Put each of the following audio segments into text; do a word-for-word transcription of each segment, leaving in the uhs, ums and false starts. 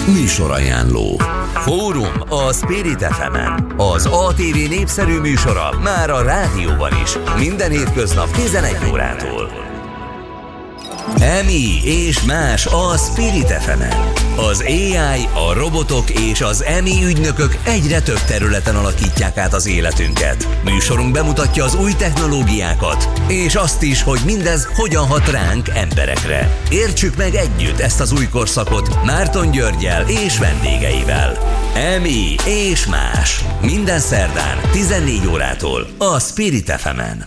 Műsorajánló. Fórum a Spirit ef emen. Az á té vé népszerű műsora már a rádióban is. Minden hétköznap tizenegy órától. Emi és más a Spirit ef emen. Az á i, a robotok és az Emi ügynökök egyre több területen alakítják át az életünket. Műsorunk bemutatja az új technológiákat, és azt is, hogy mindez hogyan hat ránk, emberekre. Értsük meg együtt ezt az új korszakot Márton Györggyel és vendégeivel. Emi és más. Minden szerdán tizennégy órától a Spirit ef emen.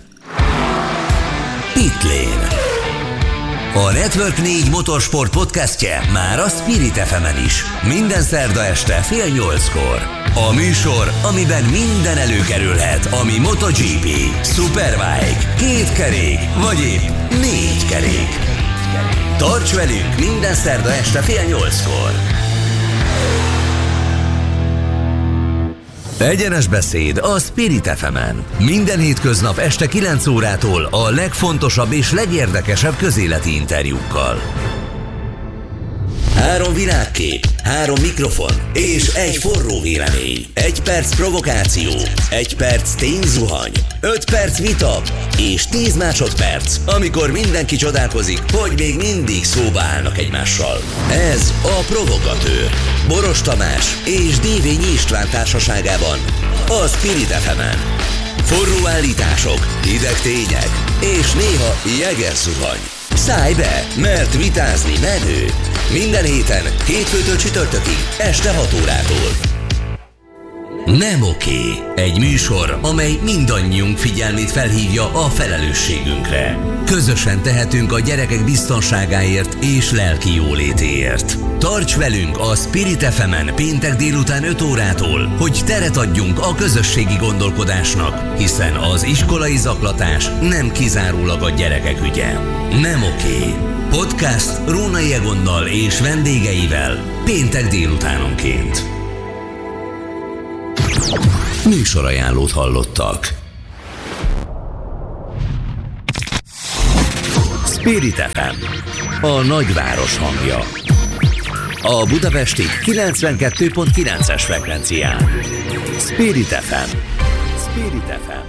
Pitlane. A Network négy motorsport podcastje már a Spirit ef emen is. Minden szerda este fél nyolckor. A műsor, amiben minden előkerülhet, ami MotoGP, Superbike, két kerék, vagy épp négy kerék. Tarts velünk minden szerda este fél nyolckor. Egyenes beszéd a Spirit ef emen. Minden hétköznap este kilenc órától a legfontosabb és legérdekesebb közéleti interjúkkal. Három világkép, három mikrofon és egy forró vélemény. Egy perc provokáció, egy perc tényzuhany, öt perc vita és tíz másodperc, amikor mindenki csodálkozik, hogy még mindig szóba állnak egymással. Ez a Provokatőr. Boros Tamás és Dévényi István társaságában a Spirit ef emen. Forró állítások, hideg tények és néha jeges zuhany. Szállj be, mert vitázni menő. Minden héten, hétfőtől csütörtökig, este hat órától. Nem oké. Egy műsor, amely mindannyiunk figyelmét felhívja a felelősségünkre. Közösen tehetünk a gyerekek biztonságáért és lelki jólétéért. Tarts velünk a Spirit ef emen péntek délután öt órától, hogy teret adjunk a közösségi gondolkodásnak, hiszen az iskolai zaklatás nem kizárólag a gyerekek ügye. Nem oké. Podcast Rónai Egonnal és vendégeivel péntek délutánonként. Műsorajánlót hallottak. Spirit ef em, a nagyváros hangja. A budapesti kilencvenkettő pont kilences frekvencián. Spirit ef em. Spirit ef em.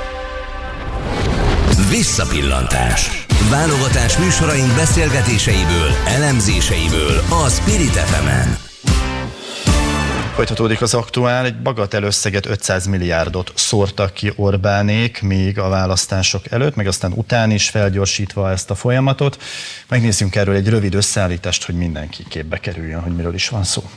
Visszapillantás. Válogatás műsoraink beszélgetéseiből, elemzéseiből a Spirit ef emen. Folytatódik az aktuál, egy bagatell összeget ötszáz milliárdot szórtak ki Orbánék még a választások előtt, meg aztán után is felgyorsítva ezt a folyamatot. Megnézzünk erről egy rövid összeállítást, hogy mindenki képbe kerüljön, hogy miről is van szó.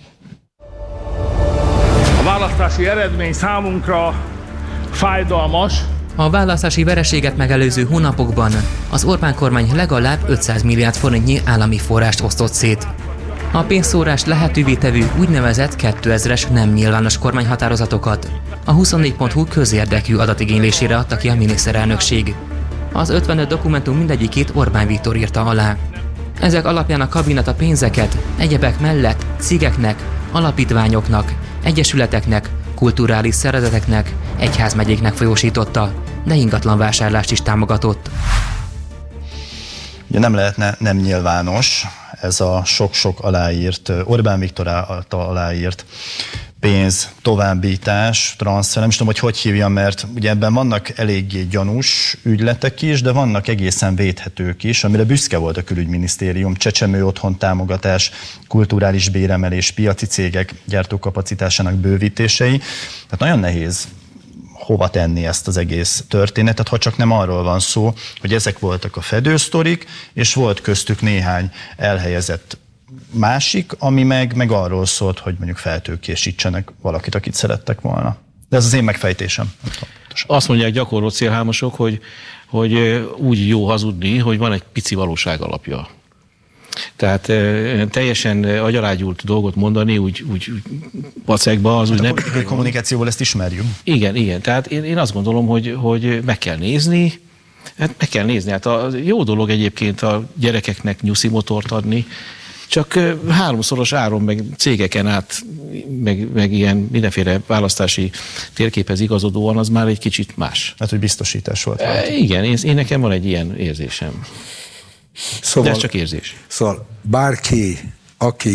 A választási eredmény számunkra fájdalmas. A választási vereséget megelőző hónapokban az Orbán kormány legalább ötszáz milliárd forintnyi állami forrást osztott szét. A pénzszórást lehetővé tevő úgynevezett kétezres nem nyilvános kormányhatározatokat a huszonnégy pont hu közérdekű adatigénylésére adta ki a miniszterelnökség. Az ötvenöt dokumentum mindegyikét Orbán Viktor írta alá. Ezek alapján a kabinet a pénzeket egyebek mellett cégeknek, alapítványoknak, egyesületeknek, kulturális szervezeteknek, egyházmegyéknek folyósította, de ingatlan vásárlást is támogatott. Ugye nem lehetne nem nyilvános ez a sok-sok aláírt, Orbán Viktor által aláírt pénz, továbbítás, transfer, nem is tudom, hogy hogy hívjam, mert ugye ebben vannak eléggé gyanús ügyletek is, de vannak egészen védhetők is, amire büszke volt a külügyminisztérium, csecsemő otthon támogatás, kulturális béremelés, piaci cégek gyártókapacitásának bővítései. Tehát nagyon nehéz hova tenni ezt az egész történetet, ha csak nem arról van szó, hogy ezek voltak a fedősztorik, és volt köztük néhány elhelyezett másik, ami meg, meg arról szólt, hogy mondjuk feltőkésítsenek valakit, akit szerettek volna. De ez az én megfejtésem. Azt mondják gyakorló célhámosok, hogy, hogy úgy jó hazudni, hogy van egy pici valóság alapja. Tehát e, teljesen agyalágyult dolgot mondani, úgy, úgy, úgy pacekba, az hát úgy nem... A kommunikációból ezt ismerjük. Igen, igen. Tehát én, én azt gondolom, hogy, hogy meg kell nézni, hát meg kell nézni. Hát a jó dolog egyébként a gyerekeknek nyuszi motort adni, csak háromszoros áron, meg cégeken át, meg, meg ilyen mindenféle választási térképhez igazodóan, az már egy kicsit más. Hát, hogy biztosítás volt. E, igen, én, én nekem van egy ilyen érzésem. Szóval, de ez csak érzés. Szóval bárki, aki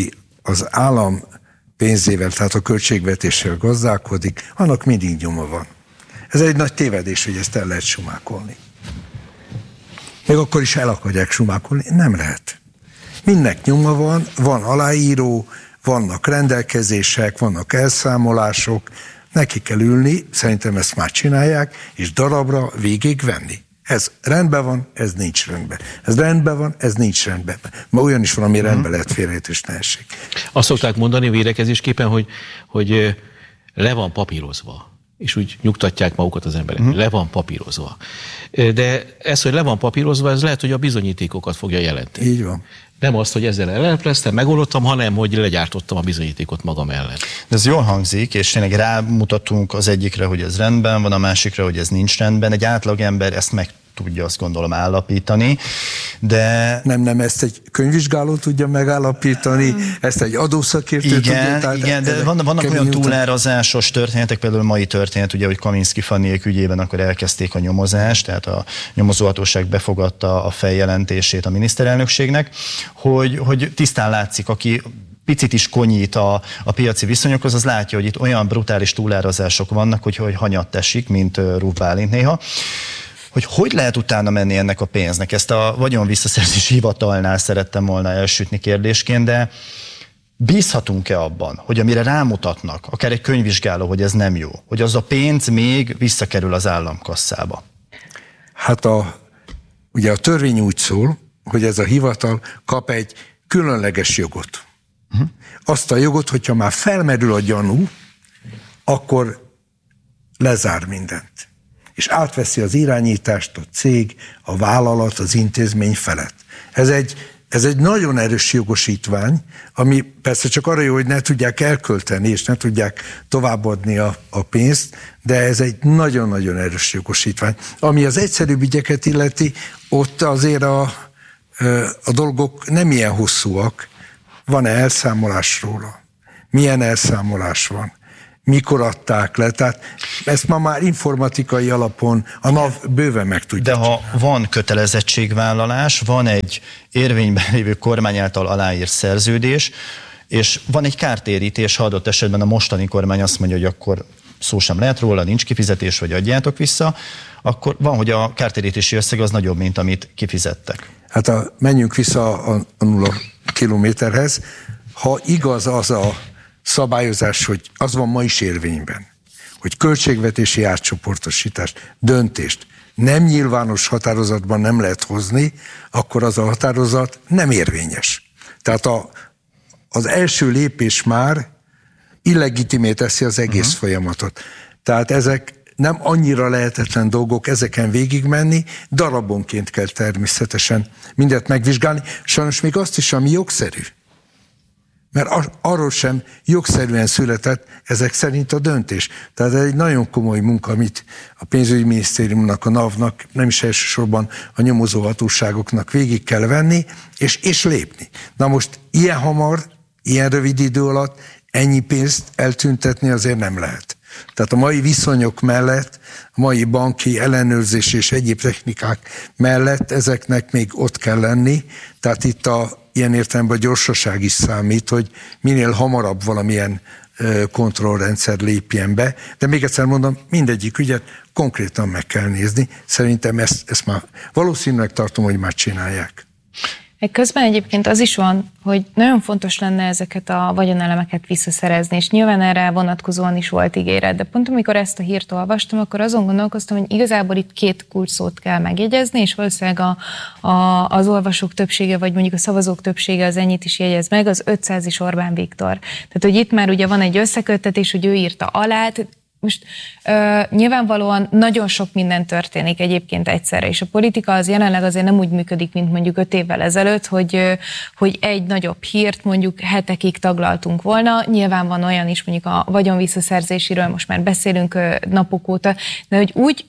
az állam pénzével, tehát a költségvetéssel gazdálkodik, annak mindig nyoma van. Ez egy nagy tévedés, hogy ezt el lehet sumákolni. Még akkor is el akarják sumákolni, nem lehet. Mindnek nyoma van, van aláíró, vannak rendelkezések, vannak elszámolások, neki kell ülni, szerintem ezt már csinálják, és darabra végigvenni. Ez rendben van, ez nincs rendben. Ez rendben van, ez nincs rendben. Ma olyan is van, ami hmm. rendben lehet félreértés ne essék. Azt szokták mondani védekezésképpen, hogy, hogy le van papírozva, és úgy nyugtatják magukat az emberek, hmm. le van papírozva. De ez, hogy le van papírozva, ez lehet, hogy a bizonyítékokat fogja jelenteni. Így van. Nem azt, hogy ezzel ellepleztem, megoldottam, hanem hogy legyártottam a bizonyítékot magam ellen. De ez jól hangzik, és tényleg rámutatunk az egyikre, hogy ez rendben van, a másikra, hogy ez nincs rendben. Egy átlagember ezt meg tudja, azt gondolom, állapítani, de... Nem, nem, ezt egy könyvvizsgáló tudja megállapítani, ezt egy adószakértő igen, tudja. Tehát igen, de vannak, vannak olyan túlárazásos történetek, például a mai történet, ugye, hogy Kaminski Fanniék ügyében akkor elkezdték a nyomozást, tehát a nyomozóhatóság befogadta a feljelentését a miniszterelnökségnek, hogy, hogy tisztán látszik, aki picit is konyít a, a piaci viszonyokhoz, az látja, hogy itt olyan brutális túlárazások vannak, hogy, hogy hanyatt esik, mint Ruf Bálint néha. Hogy hogy lehet utána menni ennek a pénznek. Ezt a vagyonvisszaszerzési hivatalnál szerettem volna elsütni kérdésként, de bízhatunk-e abban, hogy amire rámutatnak, akár egy könyvvizsgáló, hogy ez nem jó, hogy az a pénz még visszakerül az államkasszába? Hát a, ugye a törvény úgy szól, hogy ez a hivatal kap egy különleges jogot. Uh-huh. Azt a jogot, hogyha már felmerül a gyanú, akkor lezár mindent. És átveszi az irányítást a cég, a vállalat, az intézmény felett. Ez egy, ez egy nagyon erős jogosítvány, ami persze csak arra jó, hogy ne tudják elkölteni, és ne tudják továbbadni a, a pénzt, de ez egy nagyon-nagyon erős jogosítvány. Ami az egyszerűbb ügyeket illeti, ott azért a, a dolgok nem ilyen hosszúak. Van-e elszámolás róla? Milyen elszámolás van? Mikor adták le, tehát ezt ma már informatikai alapon a NAV bőven meg tudja. De ha van kötelezettségvállalás, van egy érvényben lévő kormány által aláírt szerződés, és van egy kártérítés, ha adott esetben a mostani kormány azt mondja, hogy akkor szó sem lehet róla, nincs kifizetés, vagy adjátok vissza, akkor van, hogy a kártérítési összeg az nagyobb, mint amit kifizettek. Hát a, menjünk vissza a, a nulla kilométerhez. Ha igaz az a szabályozás, hogy az van ma is érvényben, hogy költségvetési átcsoportosítás, döntést nem nyilvános határozatban nem lehet hozni, akkor az a határozat nem érvényes. Tehát a, az első lépés már illegitimé teszi az egész uh-huh. folyamatot. Tehát ezek nem annyira lehetetlen dolgok ezeken végigmenni, darabonként kell természetesen mindet megvizsgálni, sajnos még azt is, ami jogszerű. Mert arról sem jogszerűen született ezek szerint a döntés. Tehát ez egy nagyon komoly munka, amit a pénzügyminisztériumnak, a NAV-nak, nem is elsősorban a nyomozóhatóságoknak végig kell venni, és, és lépni. Na most ilyen hamar, ilyen rövid idő alatt ennyi pénzt eltüntetni azért nem lehet. Tehát a mai viszonyok mellett, a mai banki ellenőrzés és egyéb technikák mellett ezeknek még ott kell lenni. Tehát itt a ilyen értelemben a gyorsaság is számít, hogy minél hamarabb valamilyen kontrollrendszer lépjen be. De még egyszer mondom, mindegyik ügyet konkrétan meg kell nézni. Szerintem ezt, ezt már valószínűleg tartom, hogy már csinálják. Közben egyébként az is van, hogy nagyon fontos lenne ezeket a vagyonelemeket visszaszerezni, és nyilván erre vonatkozóan is volt ígéret, de pont amikor ezt a hírt olvastam, akkor azon gondolkoztam, hogy igazából itt két kulcsszót kell megjegyezni, és valószínűleg a, a, az olvasók többsége, vagy mondjuk a szavazók többsége az ennyit is jegyez meg, az ötszáz is Orbán Viktor. Tehát, hogy itt már ugye van egy összeköttetés, hogy ő írta alá. Most uh, nyilvánvalóan nagyon sok minden történik egyébként egyszerre, és a politika az jelenleg azért nem úgy működik, mint mondjuk öt évvel ezelőtt, hogy, uh, hogy egy nagyobb hírt mondjuk hetekig taglaltunk volna. Nyilván van olyan is, mondjuk a vagyonvisszaszerzésiről most már beszélünk uh, napok óta, de hogy úgy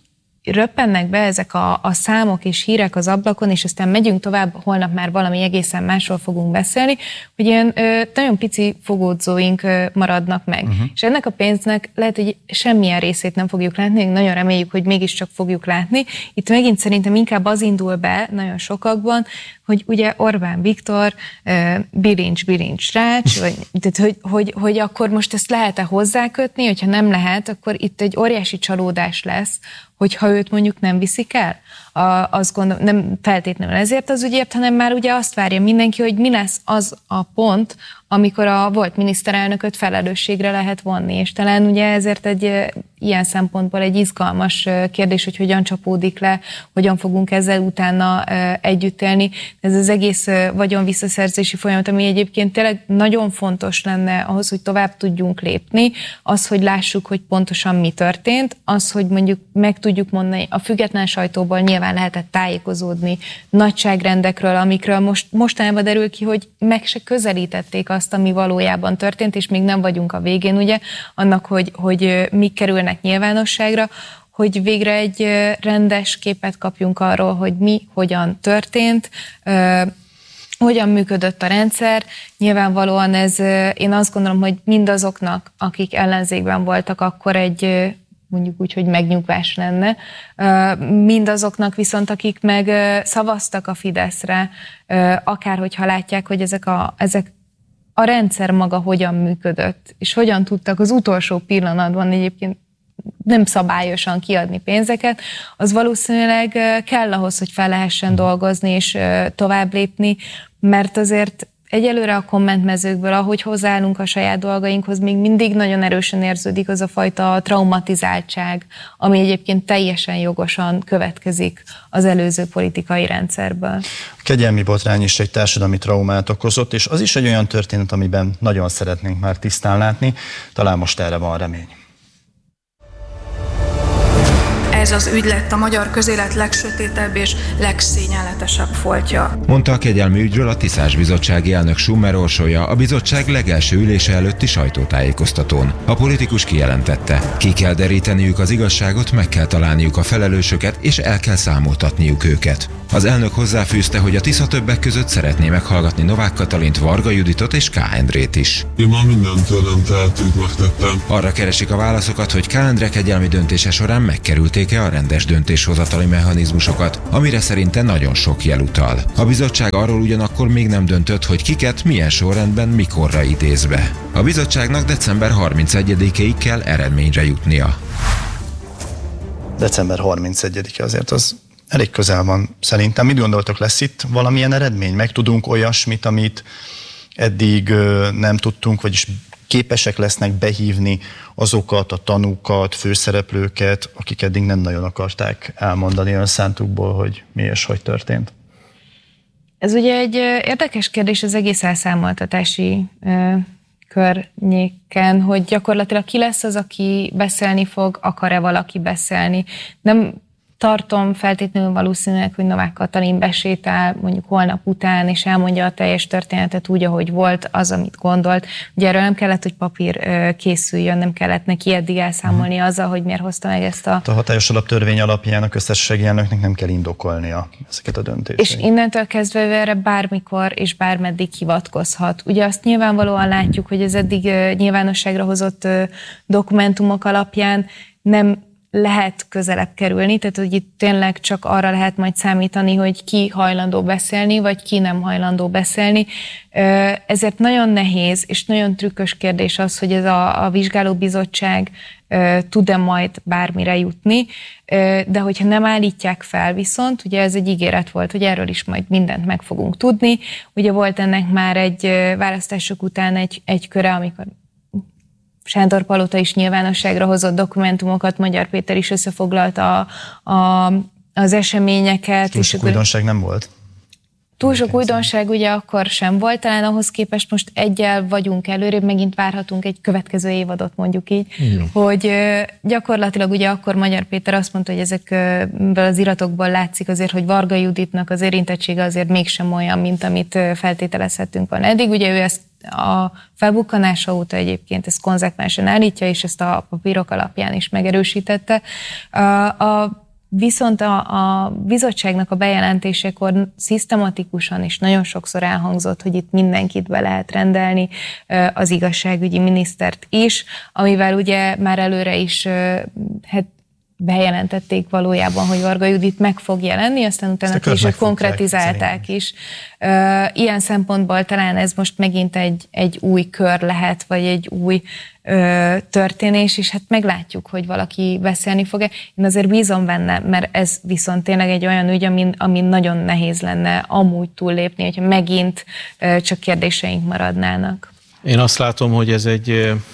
röppennek be ezek a, a számok és hírek az ablakon, és aztán megyünk tovább, holnap már valami egészen másról fogunk beszélni, hogy ilyen ö, nagyon pici fogódzóink ö, maradnak meg. Uh-huh. És ennek a pénznek lehet, hogy semmilyen részét nem fogjuk látni, nagyon reméljük, hogy mégiscsak fogjuk látni. Itt megint szerintem inkább az indul be nagyon sokakban, hogy ugye Orbán Viktor ö, bilincs, bilincs rács, vagy, tehát, hogy, hogy, hogy akkor most ezt lehet-e hozzákötni, hogyha nem lehet, akkor itt egy óriási csalódás lesz, hogyha őt mondjuk nem viszik el. A, azt gondolom, nem feltétlenül ezért az ügyért, hanem már ugye azt várja mindenki, hogy mi lesz az a pont, amikor a volt miniszterelnököt felelősségre lehet vonni, és talán ugye ezért egy ilyen szempontból egy izgalmas kérdés, hogy hogyan csapódik le, hogyan fogunk ezzel utána együtt élni. Ez az egész vagyonvisszaszerzési folyamat, ami egyébként tényleg nagyon fontos lenne ahhoz, hogy tovább tudjunk lépni, az, hogy lássuk, hogy pontosan mi történt, az, hogy mondjuk meg tudjuk mondani, a független sajtóból nyilván lehetett tájékozódni nagyságrendekről, amikről most, mostanában derül ki, hogy meg se közelítették azt, ami valójában történt, és még nem vagyunk a végén, ugye, annak, hogy, hogy mik kerülnek nyilvánosságra, hogy végre egy rendes képet kapjunk arról, hogy mi hogyan történt, hogyan működött a rendszer. Nyilvánvalóan ez, én azt gondolom, hogy mindazoknak, akik ellenzékben voltak, akkor egy mondjuk úgy, hogy megnyugvás lenne. Mindazoknak viszont, akik meg szavaztak a Fideszre, akár hogyha látják, hogy ezek a, ezek a rendszer maga hogyan működött, és hogyan tudtak az utolsó pillanatban egyébként nem szabályosan kiadni pénzeket, az valószínűleg kell ahhoz, hogy fel lehessen dolgozni és tovább lépni, mert azért egyelőre a kommentmezőkből, ahogy hozzáállunk a saját dolgainkhoz, még mindig nagyon erősen érződik az a fajta traumatizáltság, ami egyébként teljesen jogosan következik az előző politikai rendszerből. A kegyelmi botrány is egy társadalmi traumát okozott, és az is egy olyan történet, amiben nagyon szeretnénk már tisztán látni, talán most erre van remény. Ez az ügy lett a magyar közélet legsötétebb és legszégyenletesebb foltja. Mondta a kegyelmi ügyről a Tiszás bizottsági elnök Summer Orsolya a bizottság legelső ülése előtti sajtótájékoztatón. A politikus kijelentette, ki kell deríteniük az igazságot, meg kell találniuk a felelősöket, és el kell számoltatniuk őket. Az elnök hozzáfűzte, hogy a Tisza többek között szeretné meghallgatni Novák Katalint, Varga Juditot és K. Endrét is. Én már mindent tőlem tehetőt megtettem. Arra keresik a válaszokat, hogy K. Endre kegyelmi döntése során megkerülték-e a rendes döntéshozatali mechanizmusokat, amire szerinte nagyon sok jel utal. A bizottság arról ugyanakkor még nem döntött, hogy kiket milyen sorrendben mikorra idéz be. A bizottságnak december harmincegyedikéig kell eredményre jutnia. december harmincegyedike azért az elég közel van szerintem. Mit gondoltok, lesz itt valamilyen eredmény? Meg tudunk olyasmit, amit eddig nem tudtunk, vagyis képesek lesznek behívni azokat a tanúkat, főszereplőket, akik eddig nem nagyon akarták elmondani önszántukból, hogy mi és hogy történt? Ez ugye egy érdekes kérdés az egész elszámoltatási ö, környéken, hogy gyakorlatilag ki lesz az, aki beszélni fog, akar-e valaki beszélni. Nem tartom feltétlenül valószínűleg, hogy Novák Katalin besétál mondjuk holnap után, és elmondja a teljes történetet úgy, ahogy volt, az, amit gondolt. Ugye erről nem kellett, hogy papír készüljön, nem kellett neki eddig elszámolni azzal, hogy miért hozta meg ezt a... A hatályos alaptörvény alapján a köztársasági elnöknek nem kell indokolnia ezeket a döntéseket. És innentől kezdve erre bármikor és bármeddig hivatkozhat. Ugye azt nyilvánvalóan látjuk, hogy az eddig nyilvánosságra hozott dokumentumok alapján nem lehet közelebb kerülni, tehát hogy itt tényleg csak arra lehet majd számítani, hogy ki hajlandó beszélni, vagy ki nem hajlandó beszélni. Ezért nagyon nehéz és nagyon trükkös kérdés az, hogy ez a, a vizsgálóbizottság tud-e majd bármire jutni, de hogyha nem állítják fel viszont, ugye ez egy ígéret volt, hogy erről is majd mindent meg fogunk tudni. Ugye volt ennek már egy választások után egy, egy köre, amikor Sándor Palota is nyilvánosságra hozott dokumentumokat, Magyar Péter is összefoglalta a, a, az eseményeket. Túl sok újdonság nem volt? Túl sok újdonság ugye akkor sem volt, talán ahhoz képest most egyel vagyunk előrébb, megint várhatunk egy következő évadot, mondjuk így, igen. Hogy gyakorlatilag ugye akkor Magyar Péter azt mondta, hogy ezekből az iratokból látszik azért, hogy Varga Juditnak az érintettsége azért mégsem olyan, mint amit feltételezhetünk volna eddig. Ugye ő ezt a felbukkanása óta egyébként ezt konzekvensen állítja, és ezt a papírok alapján is megerősítette. A, a Viszont a, a bizottságnak a bejelentésekor szisztematikusan és nagyon sokszor elhangzott, hogy itt mindenkit be lehet rendelni, az igazságügyi minisztert is, amivel ugye már előre is hát bejelentették valójában, hogy Varga Judit meg fog jelenni, aztán utána később konkretizálták is. Ilyen szempontból talán ez most megint egy, egy új kör lehet, vagy egy új ö, történés, és hát meglátjuk, hogy valaki beszélni fog-e. Én azért bízom benne, mert ez viszont tényleg egy olyan ügy, amin, amin nagyon nehéz lenne amúgy túllépni, hogyha megint ö, csak kérdéseink maradnának. Én azt látom, hogy ez egy,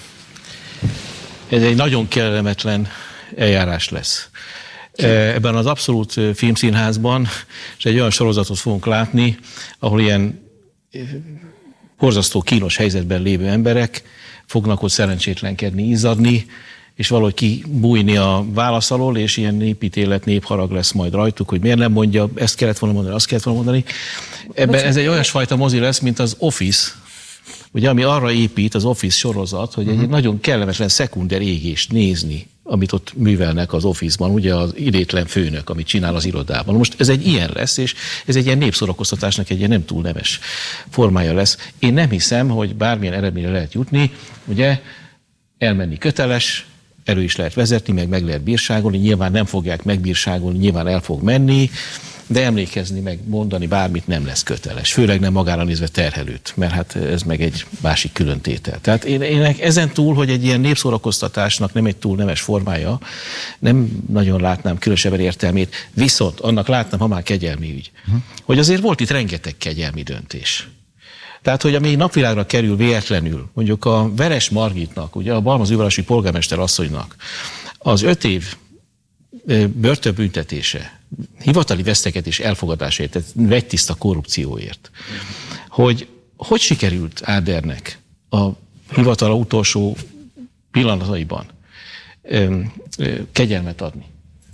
ez egy nagyon kellemetlen eljárás lesz. Ebben az Abszolút Filmszínházban és egy olyan sorozatot fogunk látni, ahol ilyen borzasztó kínos helyzetben lévő emberek fognak ott szerencsétlenkedni, izzadni, és valahogy kibújni a válasz alól, és ilyen népítélet, népharag lesz majd rajtuk, hogy miért nem mondja, ezt kellett volna mondani, azt kellett volna mondani. Ebben ez egy olyasfajta mozi lesz, mint az Office, ugye, ami arra épít, az Office sorozat, hogy egy uh-huh. nagyon kellemetlen szekunder égést nézni, amit ott művelnek az Office-ban, ugye az idétlen főnök, amit csinál az irodában. Most ez egy ilyen lesz, és ez egy ilyen népszorakoztatásnak egy ilyen nem túl nemes formája lesz. Én nem hiszem, hogy bármilyen eredményre lehet jutni, ugye elmenni köteles, elő is lehet vezetni, meg meg lehet bírságolni, nyilván nem fogják megbírságolni, nyilván el fog menni, de emlékezni, meg mondani bármit nem lesz köteles. Főleg nem magára nézve terhelőt, mert hát ez meg egy másik külön tétel. Tehát én, én ezen túl, hogy egy ilyen népszorakoztatásnak nem egy túl nemes formája, nem nagyon látnám különösebben értelmét, viszont annak látnám, ha már kegyelmi ügy, uh-huh. hogy azért volt itt rengeteg kegyelmi döntés. Tehát, hogy ami napvilágra kerül véletlenül, mondjuk a Veres Margitnak, ugye a balmazújvárosi polgármester asszonynak az öt év börtönbüntetése, hivatali vesztegetés elfogadásáért, tehát vegytiszta korrupcióért, hogy hogy sikerült Ádernek a hivatala utolsó pillanataiban ö, ö, kegyelmet adni?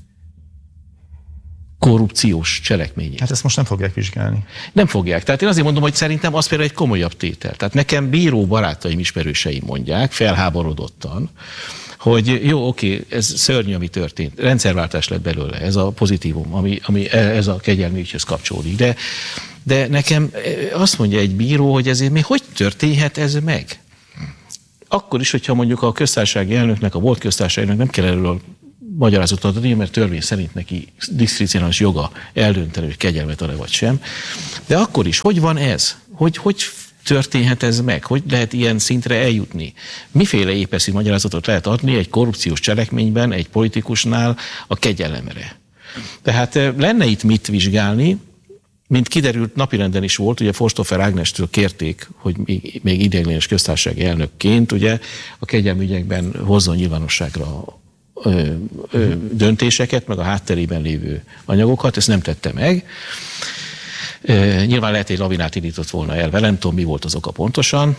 Korrupciós cselekményét. Hát ezt most nem fogják vizsgálni. Nem fogják. Tehát én azért mondom, hogy szerintem az például egy komolyabb tétel. Tehát nekem bíró barátaim, ismerőseim mondják, felháborodottan, hogy jó, oké, ez szörnyű, ami történt. Rendszerváltás lett belőle, ez a pozitívum, ami, ami ez a kegyelmi ügyhöz kapcsolódik. De, de nekem azt mondja egy bíró, hogy ezért még hogy történhet ez meg? Akkor is, hogyha mondjuk a köztársasági elnöknek, a volt köztársasági elnöknek nem kell erről magyarázatot adni, mert törvény szerint neki diszkrecionális joga eldönteni, hogy kegyelmet ad-e vagy sem. De akkor is, hogy van ez? Hogy, hogy történhet ez meg? Hogy lehet ilyen szintre eljutni? Miféle épeszű magyarázatot lehet adni egy korrupciós cselekményben, egy politikusnál a kegyelemre? Tehát lenne itt mit vizsgálni, mint kiderült, napirenden is volt, ugye Forsthofer Ágnestől kérték, hogy még, még ideiglenes köztársasági elnökként ugye a kegyelmi ügyekben hozzon nyilvánosságra Ö, ö, döntéseket, meg a hátterében lévő anyagokat, ezt nem tette meg. Ö, nyilván lehet, hogy lavinát indított volna el vele, nem tudom, mi volt az oka pontosan,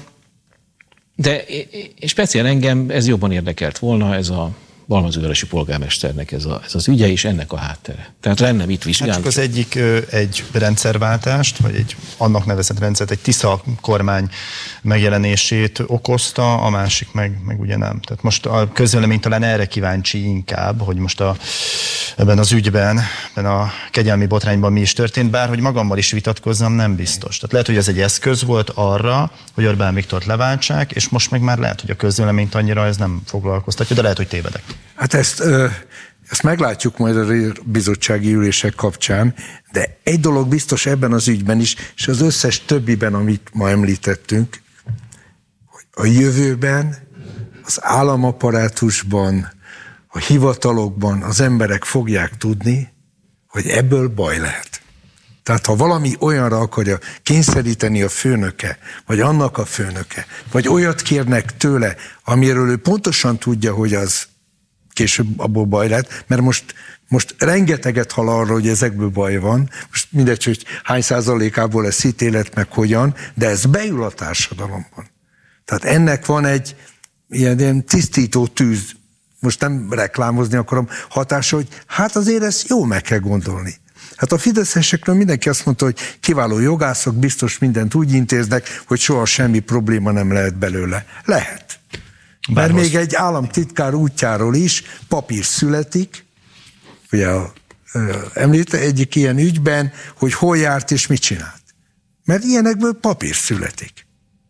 de és speciál engem ez jobban érdekelt volna, ez a balmazújvárosi polgármesternek ez, a, ez az ügye és ennek a háttere. Tehát lenne mit vizsgálni. Hát csak az egyik egy rendszerváltást, vagy egy annak nevezett rendszert, egy Tisza kormány megjelenését okozta, a másik meg, meg ugye nem. Tehát most a közvélemény talán erre kíváncsi inkább, hogy most a, ebben az ügyben, ebben a kegyelmi botrányban mi is történt, bár hogy magammal is vitatkozzam, nem biztos. Tehát lehet, hogy ez egy eszköz volt arra, hogy Orbán Viktort leváltsák, és most meg már lehet, hogy a közvéleményt annyira ez nem foglalkoztatja, de lehet, hogy tévedek. Hát ezt, ezt meglátjuk majd a bizottsági ülések kapcsán, de egy dolog biztos ebben az ügyben is, és az összes többiben, amit ma említettünk, hogy a jövőben az államaparátusban, a hivatalokban az emberek fogják tudni, hogy ebből baj lehet. Tehát ha valami olyanra akarja kényszeríteni a főnöke, vagy annak a főnöke, vagy olyat kérnek tőle, amiről ő pontosan tudja, hogy az később abból baj lett, mert most, most rengeteget hall arra, hogy ezekből baj van, most mindegy, hogy hány százalékából lesz ítélet, meg hogyan, de ez beül a társadalomban. Tehát ennek van egy ilyen, ilyen tisztító tűz, most nem reklámozni akarom, hatása, hogy hát azért ezt jó meg kell gondolni. Hát a fideszesekről mindenki azt mondta, hogy kiváló jogászok, biztos mindent úgy intéznek, hogy soha semmi probléma nem lehet belőle. Lehet. Mert még egy államtitkár útjáról is papír születik, ugye a említ egyik ilyen ügyben, hogy hol járt és mit csinált. Mert ilyenekből papír születik.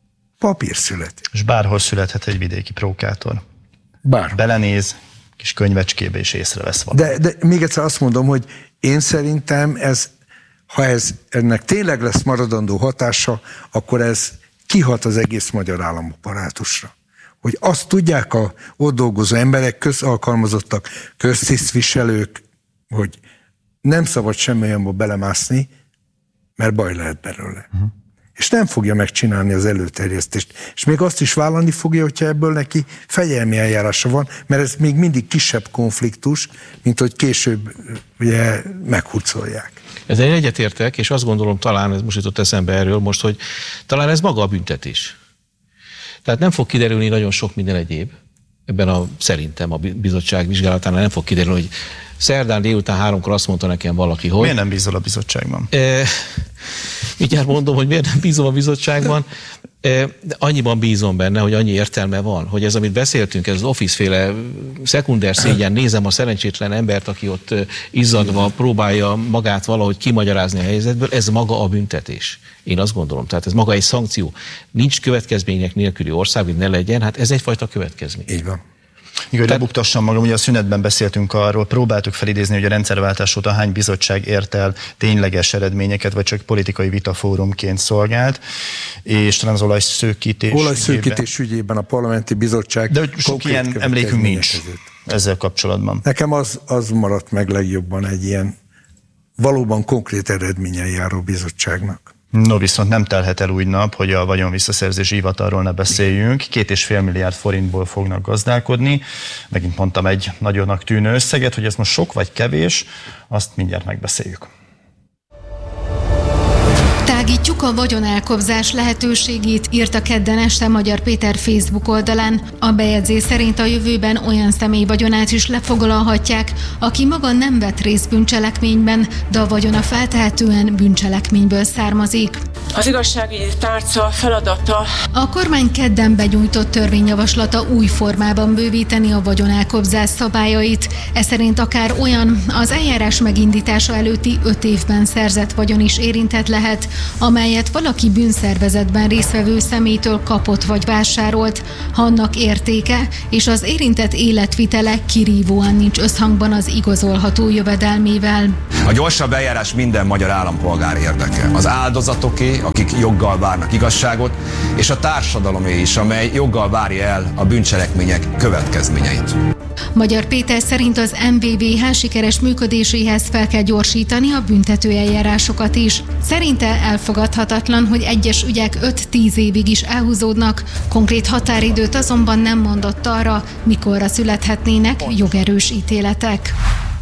Papír születik. És bárhol születhet egy vidéki prókátor. Bárhol. Belenéz, kis könyvecskébe és észrevesz valamit. De, de még egyszer azt mondom, hogy én szerintem ez, ha ez, ennek tényleg lesz maradandó hatása, akkor ez kihat az egész magyar államapparátusra. Hogy azt tudják a ott dolgozó emberek, közalkalmazottak, köztisztviselők, hogy nem szabad semmilyenbe belemászni, mert baj lehet belőle. Uh-huh. És nem fogja megcsinálni az előterjesztést. És még azt is vállalni fogja, hogyha ebből neki fegyelmi eljárása van, mert ez még mindig kisebb konfliktus, mint hogy később ugye meghurcolják. Ezzel egyetértek, és azt gondolom, talán ez most jutott eszembe erről most, hogy talán ez maga a büntetés. Tehát nem fog kiderülni nagyon sok minden egyéb. Ebben a, szerintem a bizottság vizsgálatánál nem fog kiderülni, hogy szerdán délután háromkor azt mondta nekem valaki, hogy... Miért nem bízol a bizottságban? E, mindjárt mondom, hogy miért nem bízom a bizottságban, e, de annyiban bízom benne, hogy annyi értelme van, hogy ez, amit beszéltünk, ez az Office-féle szekunder szégyen, nézem a szerencsétlen embert, aki ott izzadva próbálja magát valahogy kimagyarázni a helyzetből, ez maga a büntetés. Én azt gondolom, tehát ez maga egy szankció. Nincs következmények nélküli ország, hogy ne legyen, hát ez egyfajta következmény. Így van. Igaz, hogy lebuktassam magam, ugye a szünetben beszéltünk arról, próbáltuk felidézni, hogy a rendszerváltás óta hány bizottság ért el tényleges eredményeket, vagy csak politikai vitafórumként szolgált, és talán az olajszőkítés Olajszőkítés ügyében. ügyében a parlamenti bizottság. De sok ilyen emlékünk nincs ezzel kapcsolatban. Nekem az, az maradt meg legjobban egy ilyen valóban konkrét eredménnyel járó bizottságnak. No, viszont nem telhet el úgy nap, hogy a vagyonvisszaszerzési hivatalról ne beszéljünk. Két és fél milliárd forintból fognak gazdálkodni. Megint mondtam egy nagyonak tűnő összeget, hogy ez most sok vagy kevés, azt mindjárt megbeszéljük. Tágítjuk a vagyonelkobzás lehetőségét, írta kedden este Magyar Péter Facebook oldalán. A bejegyzés szerint a jövőben olyan személy vagyonát is lefoglalhatják, aki maga nem vett részt bűncselekményben, de a vagyona feltehetően bűncselekményből származik. Az igazságügyi tárca feladata. A kormány kedden benyújtott törvényjavaslata új formában bővíteni a vagyonelkobzás szabályait. Ez szerint akár olyan az eljárás megindítása előtti öt évben szerzett vagyon is érintett lehet, amelyet valaki bűnszervezetben résztvevő személytől kapott vagy vásárolt, ha annak értéke és az érintett életvitele kirívóan nincs összhangban az igazolható jövedelmével. A gyorsabb eljárás minden magyar állampolgár érdeke. Az áldozatoké, akik joggal várnak igazságot, és a társadalomé is, amely joggal várja el a bűncselekmények következményeit. Magyar Péter szerint az em vé vé há sikeres működéséhez fel kell gyorsítani a büntetőeljárásokat is. Szerinte elfogadhatatlan, hogy egyes ügyek öt-tíz évig is elhúzódnak, konkrét határidőt azonban nem mondott arra, mikorra születhetnének jogerős ítéletek.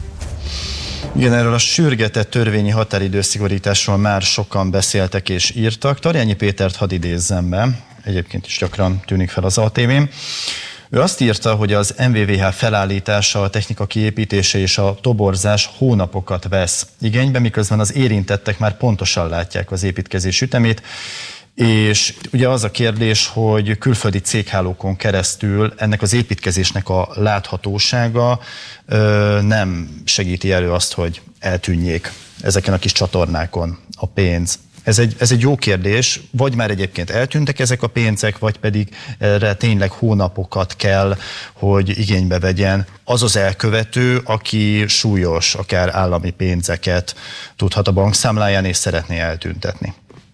Igen, erről a sürgetett törvényi határidőszigorításról már sokan beszéltek és írtak. Tarjányi Pétert hadd idézzem be, egyébként is gyakran tűnik fel az á té vén. Ő azt írta, hogy az em vé vé há felállítása, a technika kiépítése és a toborzás hónapokat vesz igénybe, miközben az érintettek már pontosan látják az építkezés ütemét, és ugye az a kérdés, hogy külföldi céghálókon keresztül ennek az építkezésnek a láthatósága ö, nem segíti elő azt, hogy eltűnjék ezeken a kis csatornákon a pénz. Ez egy, ez egy jó kérdés, vagy már egyébként eltűntek ezek a pénzek, vagy pedig erre tényleg hónapokat kell, hogy igénybe vegyen az az elkövető, aki súlyos, akár állami pénzeket tudhat a bankszámláján és szeretné eltüntetni.